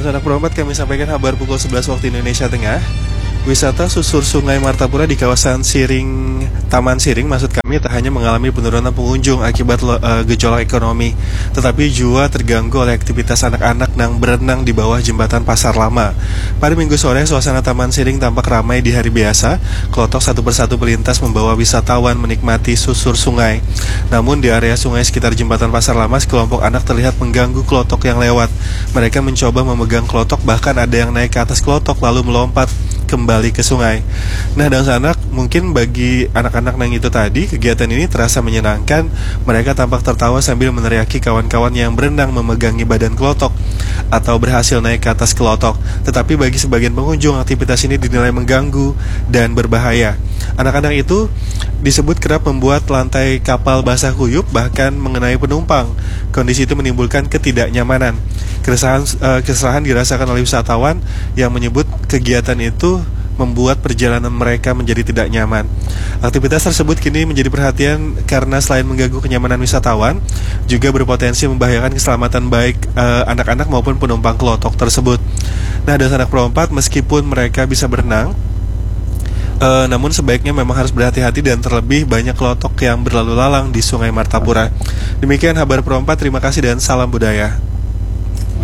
sanak Pro 4 kami sampaikan kabar pukul 11 waktu Indonesia Tengah. Wisata susur Sungai Martapura di kawasan Siring, Taman Siring maksud kami tak hanya mengalami penurunan pengunjung akibat gejolak ekonomi, tetapi juga terganggu oleh aktivitas anak-anak yang berenang di bawah jembatan Pasar Lama. Pada Minggu sore, suasana Taman Siring tampak ramai di hari biasa. Klotok satu persatu melintas membawa wisatawan menikmati susur sungai. Namun di area sungai sekitar jembatan Pasar Lama, sekelompok anak terlihat mengganggu klotok yang lewat. Mereka mencoba memegang klotok, bahkan ada yang naik ke atas klotok lalu melompat kembali ke sungai. Nah, dan anak mungkin bagi anak-anak yang itu tadi, kegiatan ini terasa menyenangkan. Mereka tampak tertawa sambil meneriaki kawan-kawan yang berenang memegangi badan klotok atau berhasil naik ke atas klotok. Tetapi bagi sebagian pengunjung, aktivitas ini dinilai mengganggu dan berbahaya. Anak-anak itu disebut kerap membuat lantai kapal basah kuyup, bahkan mengenai penumpang. Kondisi itu menimbulkan ketidaknyamanan. Keresahan dirasakan oleh wisatawan yang menyebut kegiatan itu membuat perjalanan mereka menjadi tidak nyaman. Aktivitas tersebut kini menjadi perhatian karena selain mengganggu kenyamanan wisatawan, juga berpotensi membahayakan keselamatan baik anak-anak maupun penumpang klotok tersebut. Nah, dan sanak Pro 4 meskipun mereka bisa berenang, namun sebaiknya memang harus berhati-hati dan terlebih banyak klotok yang berlalu lalang di Sungai Martapura. Demikian kabar Pro 4, terima kasih dan salam budaya.